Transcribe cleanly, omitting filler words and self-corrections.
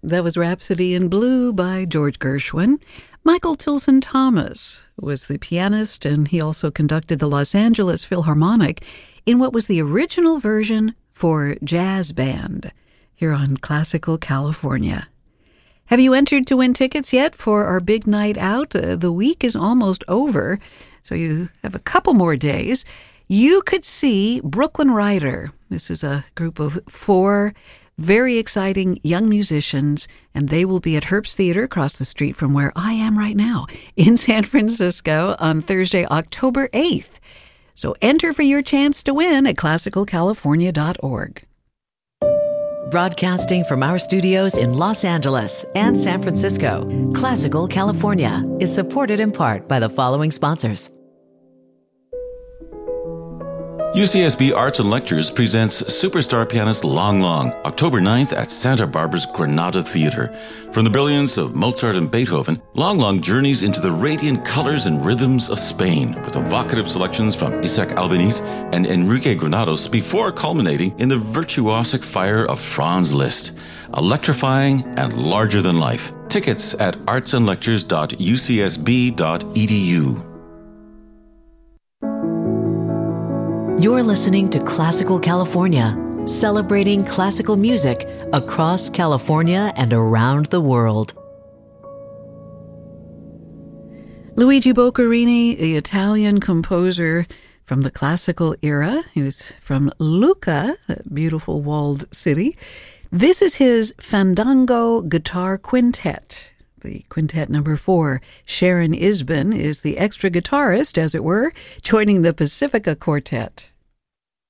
That was Rhapsody in Blue by George Gershwin. Michael Tilson Thomas was the pianist, and he also conducted the Los Angeles Philharmonic in what was the original version for jazz band here on Classical California. Have you entered to win tickets yet for our big night out? The week is almost over, so you have a couple more days. You could see Brooklyn Rider. This is a group of 4 very exciting young musicians, and they will be at Herbst Theater across the street from where I am right now in San Francisco on Thursday, October 8th. So enter for your chance to win at classicalcalifornia.org. Broadcasting from our studios in Los Angeles and San Francisco, Classical California is supported in part by the following sponsors. UCSB Arts and Lectures presents superstar pianist Long Long, October 9th at Santa Barbara's Granada Theater. From the brilliance of Mozart and Beethoven, Long Long journeys into the radiant colors and rhythms of Spain with evocative selections from Isaac Albeniz and Enrique Granados before culminating in the virtuosic fire of Franz Liszt. Electrifying and larger than life. Tickets at artsandlectures.ucsb.edu. You're listening to Classical California, celebrating classical music across California and around the world. Luigi Boccherini, the Italian composer from the classical era. He was from Lucca, a beautiful walled city. This is his Fandango Guitar Quintet. The quintet number 4. Sharon Isbin is the extra guitarist, as it were, joining the Pacifica Quartet.